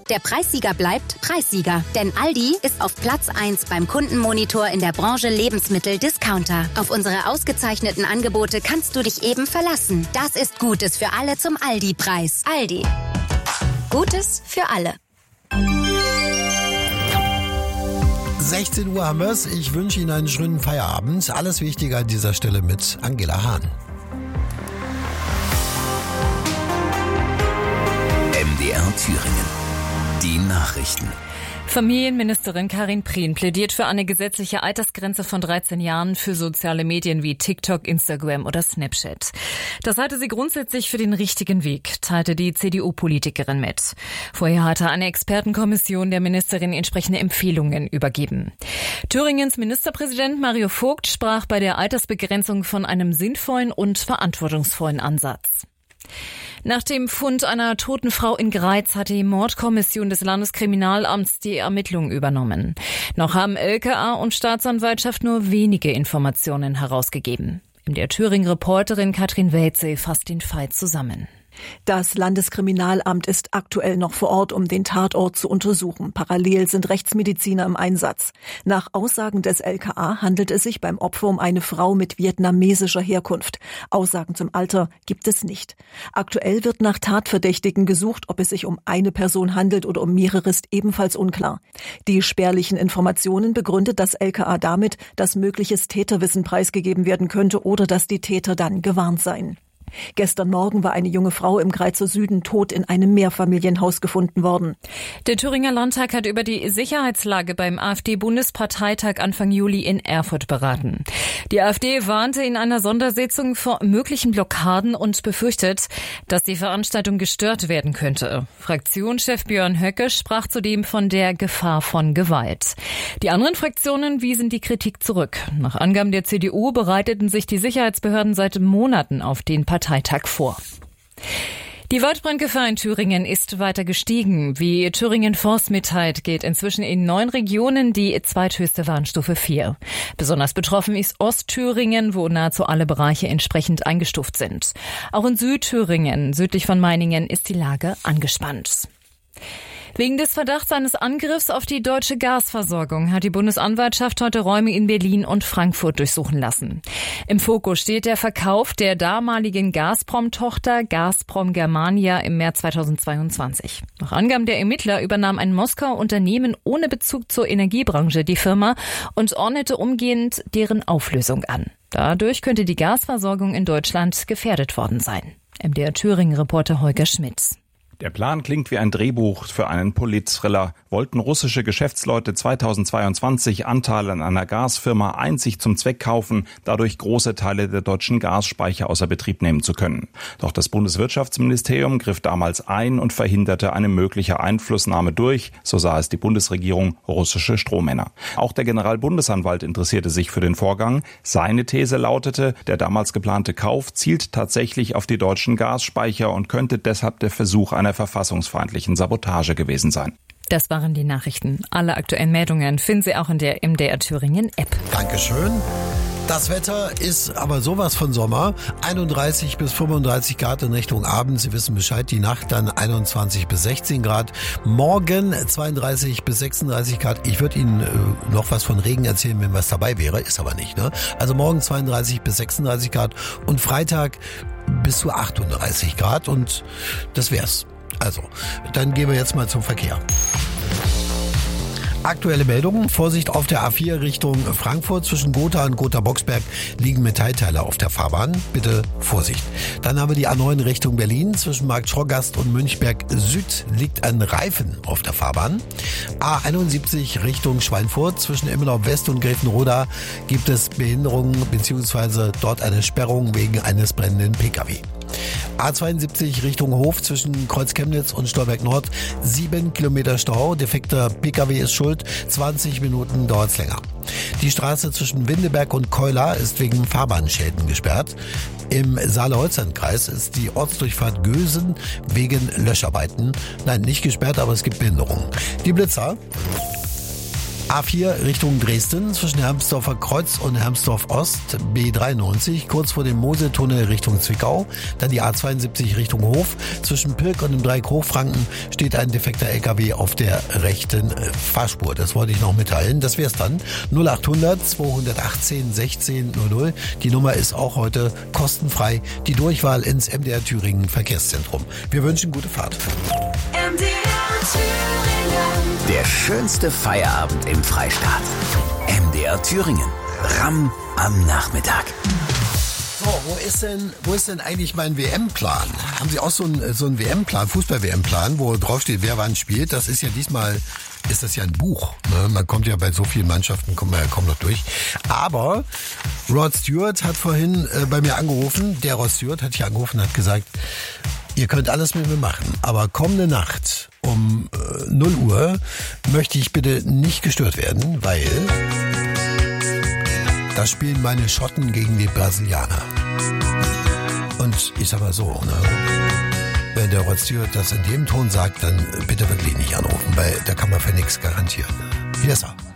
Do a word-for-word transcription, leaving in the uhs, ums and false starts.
Der Preissieger bleibt Preissieger, denn Aldi ist auf Platz eins beim Kundenmonitor in der Branche Lebensmittel-Discounter. Auf unsere ausgezeichneten Angebote kannst du dich eben verlassen. Das ist Gutes für alle zum Aldi-Preis. Aldi. Gutes für alle. sechzehn Uhr haben wir's. Ich wünsche Ihnen einen schönen Feierabend. Alles Wichtige an dieser Stelle mit Angela Hahn. M D R Thüringen. Die Nachrichten. Familienministerin Karin Prien plädiert für eine gesetzliche Altersgrenze von dreizehn Jahren für soziale Medien wie TikTok, Instagram oder Snapchat. Das halte sie grundsätzlich für den richtigen Weg, teilte die C D U-Politikerin mit. Vorher hatte eine Expertenkommission der Ministerin entsprechende Empfehlungen übergeben. Thüringens Ministerpräsident Mario Vogt sprach bei der Altersbegrenzung von einem sinnvollen und verantwortungsvollen Ansatz. Nach dem Fund einer toten Frau in Greiz hat die Mordkommission des Landeskriminalamts die Ermittlungen übernommen. Noch haben L K A und Staatsanwaltschaft nur wenige Informationen herausgegeben. Der Thüringen-Reporterin Katrin Welze fasst den Fall zusammen. Das Landeskriminalamt ist aktuell noch vor Ort, um den Tatort zu untersuchen. Parallel sind Rechtsmediziner im Einsatz. Nach Aussagen des L K A handelt es sich beim Opfer um eine Frau mit vietnamesischer Herkunft. Aussagen zum Alter gibt es nicht. Aktuell wird nach Tatverdächtigen gesucht. Ob es sich um eine Person handelt oder um mehrere, ist ebenfalls unklar. Die spärlichen Informationen begründet das L K A damit, dass mögliches Täterwissen preisgegeben werden könnte oder dass die Täter dann gewarnt seien. Gestern Morgen war eine junge Frau im Greizer Süden tot in einem Mehrfamilienhaus gefunden worden. Der Thüringer Landtag hat über die Sicherheitslage beim AfD-Bundesparteitag Anfang Juli in Erfurt beraten. Die AfD warnte in einer Sondersitzung vor möglichen Blockaden und befürchtet, dass die Veranstaltung gestört werden könnte. Fraktionschef Björn Höcke sprach zudem von der Gefahr von Gewalt. Die anderen Fraktionen wiesen die Kritik zurück. Nach Angaben der C D U bereiteten sich die Sicherheitsbehörden seit Monaten auf den Parteitag vor. Die Waldbrandgefahr in Thüringen ist weiter gestiegen. Wie Thüringen Forst mitteilt, gilt inzwischen in neun Regionen die zweithöchste Warnstufe vier. Besonders betroffen ist Ostthüringen, wo nahezu alle Bereiche entsprechend eingestuft sind. Auch in Südthüringen, südlich von Meiningen, ist die Lage angespannt. Wegen des Verdachts eines Angriffs auf die deutsche Gasversorgung hat die Bundesanwaltschaft heute Räume in Berlin und Frankfurt durchsuchen lassen. Im Fokus steht der Verkauf der damaligen Gazprom-Tochter Gazprom Germania im März zweitausendzweiundzwanzig. Nach Angaben der Ermittler übernahm ein Moskauer Unternehmen ohne Bezug zur Energiebranche die Firma und ordnete umgehend deren Auflösung an. Dadurch könnte die Gasversorgung in Deutschland gefährdet worden sein. M D R Thüringen-Reporter Holger Schmidt. Der Plan klingt wie ein Drehbuch für einen Polit-Thriller. Wollten russische Geschäftsleute zweitausendzweiundzwanzig Anteile an einer Gasfirma einzig zum Zweck kaufen, dadurch große Teile der deutschen Gasspeicher außer Betrieb nehmen zu können. Doch das Bundeswirtschaftsministerium griff damals ein und verhinderte eine mögliche Einflussnahme durch, so sah es die Bundesregierung, russische Strohmänner. Auch der Generalbundesanwalt interessierte sich für den Vorgang. Seine These lautete, der damals geplante Kauf zielt tatsächlich auf die deutschen Gasspeicher und könnte deshalb der Versuch einer verfassungsfeindlichen Sabotage gewesen sein. Das waren die Nachrichten. Alle aktuellen Meldungen finden Sie auch in der M D R Thüringen App. Dankeschön. Das Wetter ist aber sowas von Sommer. einunddreißig bis fünfunddreißig Grad in Richtung Abend. Sie wissen Bescheid, die Nacht dann einundzwanzig bis sechzehn Grad. Morgen zweiunddreißig bis sechsunddreißig Grad. Ich würde Ihnen äh, noch was von Regen erzählen, wenn was dabei wäre. Ist aber nicht, ne? Also morgen zweiunddreißig bis sechsunddreißig Grad und Freitag bis zu achtunddreißig Grad und das wär's. Also, dann gehen wir jetzt mal zum Verkehr. Aktuelle Meldungen. Vorsicht auf der A vier Richtung Frankfurt. Zwischen Gotha und Gotha-Boxberg liegen Metallteile auf der Fahrbahn. Bitte Vorsicht. Dann haben wir die A neun Richtung Berlin. Zwischen Marktschorgast und Münchberg Süd liegt ein Reifen auf der Fahrbahn. A einundsiebzig Richtung Schweinfurt. Zwischen Emmelow West und Gräfenroda gibt es Behinderungen bzw. dort eine Sperrung wegen eines brennenden Pkw. A zweiundsiebzig Richtung Hof zwischen Kreuz-Chemnitz und Stolberg Nord. Sieben Kilometer Stau. Defekter Pkw ist schuld. zwanzig Minuten dauert's länger. Die Straße zwischen Windeberg und Keular ist wegen Fahrbahnschäden gesperrt. Im Saale-Holzland-Kreis ist die Ortsdurchfahrt Gösen wegen Löscharbeiten. Nein, nicht gesperrt, aber es gibt Behinderungen. Die Blitzer. A vier Richtung Dresden zwischen Hermsdorfer Kreuz und Hermsdorf Ost, B dreiundneunzig, kurz vor dem Mosetunnel Richtung Zwickau. Dann die A zweiundsiebzig Richtung Hof. Zwischen Pirk und dem Dreieck Hochfranken steht ein defekter L K W auf der rechten Fahrspur. Das wollte ich noch mitteilen. Das wär's dann. null achthundert zweihundertachtzehn sechzehn null null. Die Nummer ist auch heute kostenfrei. Die Durchwahl ins M D R Thüringen Verkehrszentrum. Wir wünschen gute Fahrt. M D R Thüringen. Der schönste Feierabend im Freistaat. M D R Thüringen. Ram am Nachmittag. So, wo ist denn, wo ist denn eigentlich mein W M-Plan? Haben Sie auch so einen, so einen W M-Plan, Fußball-W M-Plan, wo drauf steht, wer wann spielt? Das ist ja diesmal, ist das ja ein Buch. Ne? Man kommt ja bei so vielen Mannschaften, kommt man ja kaum noch durch. Aber Rod Stewart hat vorhin äh, bei mir angerufen. Der Rod Stewart hat hier angerufen und hat gesagt, ihr könnt alles mit mir machen, aber kommende Nacht um äh, null Uhr möchte ich bitte nicht gestört werden, weil da spielen meine Schotten gegen die Brasilianer. Und ich sag mal so, ne, wenn der Rod Stewart das in dem Ton sagt, dann bitte wirklich nicht anrufen, weil da kann man für nichts garantieren. Hier ist er.